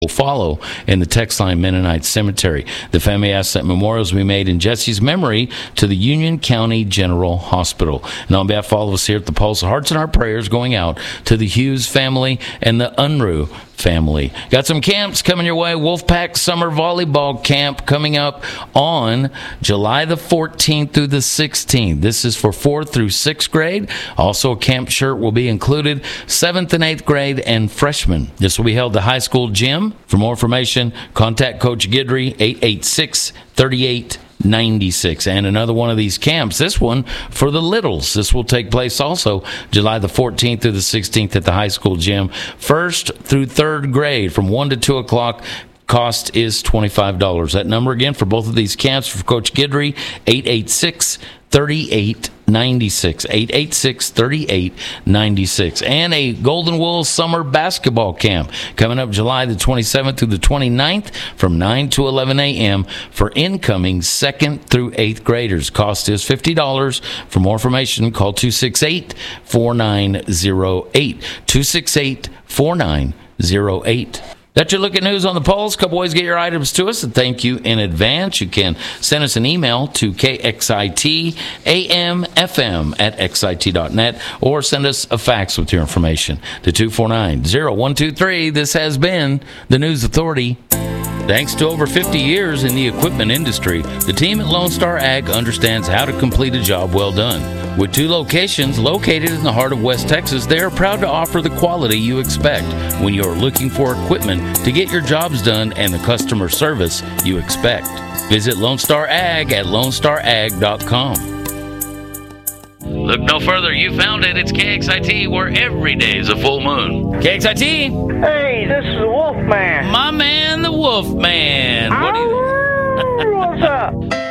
will follow in the Text Line Mennonite Cemetery. The family asks that memorials be made in Jesse's memory to the Union County General Hospital. And on behalf of all of us here at the Pulse, hearts and our prayers going out to the Hughes family and the Unruh family. Got some camps coming your way. Wolfpack Summer Volleyball Camp coming up on July the 14th through the 16th. This is for 4th through 6th grade. Also, a camp shirt will be included, 7th and 8th grade and freshmen. This will be held at the high school gym. For more information, contact Coach Guidry, 886-3896. And another one of these camps, this one for the littles. This will take place also July the 14th through the 16th at the high school gym. 1st through 3rd grade from 1 to 2 o'clock. Cost is $25. That number again for both of these camps for Coach Guidry, 886-3896. 886-3896. And a Golden Wool Summer Basketball Camp coming up July the 27th through the 29th from 9 to 11 a.m. for incoming 2nd through 8th graders. Cost is $50. For more information, call 268-4908. 268-4908. That's your look at news on the Pulse. Couple ways to get your items to us, and thank you in advance. You can send us an email to kxitamfm@xit.net or send us a fax with your information to 249-0123. This has been the News Authority. Thanks to over 50 years in the equipment industry, the team at Lone Star Ag understands how to complete a job well done. With 2 locations located in the heart of West Texas, they are proud to offer the quality you expect when you are looking for equipment to get your jobs done and the customer service you expect. Visit Lone Star Ag at lonestarag.com. Look no further. You found it. It's KXIT, where every day is a full moon. KXIT. Hey, this is the Wolfman. My man, the Wolfman. What's up?